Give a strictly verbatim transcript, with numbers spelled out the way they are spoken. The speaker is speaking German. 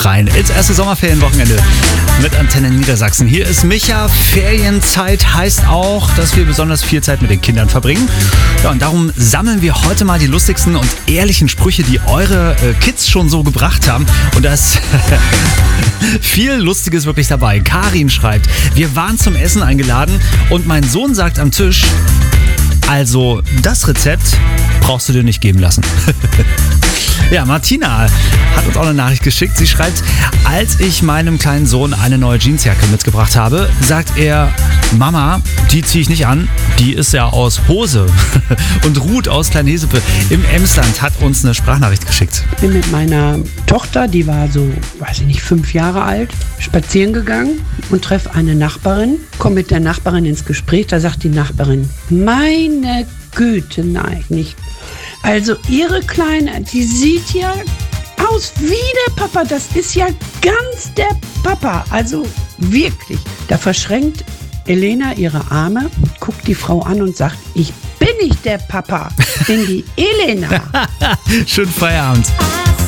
rein ins erste Sommerferienwochenende mit Antenne Niedersachsen. Hier ist Micha. Ferienzeit heißt auch, dass wir besonders viel Zeit mit den Kindern verbringen. Ja, und darum sammeln wir heute mal die lustigsten und ehrlichen Sprüche, die eure äh, Kids schon so gebracht haben. Und da ist viel Lustiges wirklich dabei. Karin schreibt, wir waren zum Essen eingeladen und mein Sohn sagt am Tisch, also das Rezept brauchst du dir nicht geben lassen. Ja, Martina hat uns auch eine Nachricht geschickt. Sie schreibt, als ich meinem kleinen Sohn eine neue Jeansjacke mitgebracht habe, sagt er, Mama, die ziehe ich nicht an, die ist ja aus Hose. Und Ruth aus Kleinhesepe im Emsland hat uns eine Sprachnachricht geschickt. Ich bin mit meiner Tochter, die war so, weiß ich nicht, fünf Jahre alt, spazieren gegangen und treffe eine Nachbarin, komme mit der Nachbarin ins Gespräch, da sagt die Nachbarin, meine Güte, nein, nicht. Also ihre Kleine, die sieht ja aus wie der Papa. Das ist ja ganz der Papa. Also wirklich. Da verschränkt Elena ihre Arme, guckt die Frau an und sagt, ich bin nicht der Papa, ich bin die Elena. Schönen Feierabend.